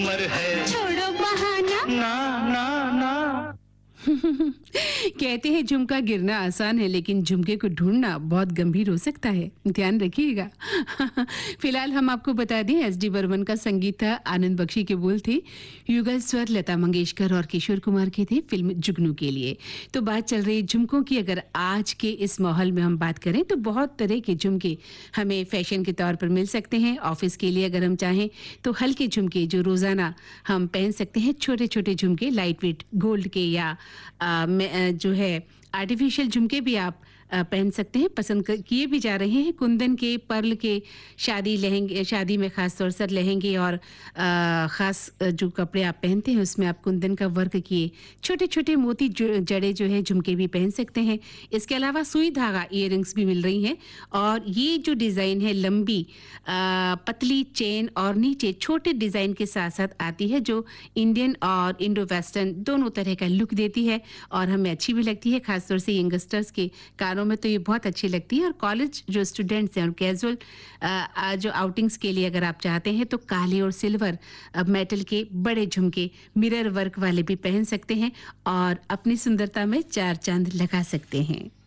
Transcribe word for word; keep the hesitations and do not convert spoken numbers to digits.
उम्र है, छोड़ो बहाना। ना ना ना। कहते हैं झुमका गिरना आसान है, लेकिन झुमके को ढूंढना बहुत गंभीर हो सकता है, ध्यान रखिएगा। फिलहाल हम आपको बता दें, एस डी बर्मन का संगीत था, आनंद बख्शी के बोल थे, युगल स्वर लता मंगेशकर और किशोर कुमार के थे फिल्म जुगनू के लिए। तो बात चल रही है झुमकों की। अगर आज के इस माहौल में हम बात करें तो बहुत तरह के झुमके हमें फैशन के तौर पर मिल सकते हैं। ऑफिस के लिए अगर हम चाहें तो हल्के झुमके जो रोजाना हम पहन सकते हैं, छोटे छोटे झुमके लाइट वेट गोल्ड के या आ, में, आ, जो है आर्टिफिशियल झुमके भी आप आ, पहन सकते हैं, पसंद किए भी जा रहे हैं। कुंदन के, पर्ल के, शादी लहंगे, शादी में खास तौर से लहंगे और आ, खास जो कपड़े आप पहनते हैं उसमें आप कुंदन का वर्क किए छोटे छोटे मोती जड़े जो है झुमके भी पहन सकते हैं। इसके अलावा सुई धागा इयररिंग्स भी मिल रही हैं, और ये जो डिज़ाइन है लंबी आ, पतली चेन और नीचे छोटे डिज़ाइन के साथ साथ आती है, जो इंडियन और इंडो वेस्टर्न दोनों तरह का लुक देती है और हमें अच्छी भी लगती है। खासतौर से यंगस्टर्स के कानों में तो ये बहुत अच्छी लगती है। और कॉलेज जो स्टूडेंट्स हैं और कैजुअल जो आउटिंग्स के लिए अगर आप चाहते हैं तो काले और सिल्वर मेटल के बड़े झुमके मिरर वर्क वाले भी पहन सकते हैं और अपनी सुंदरता में चार चांद लगा सकते हैं।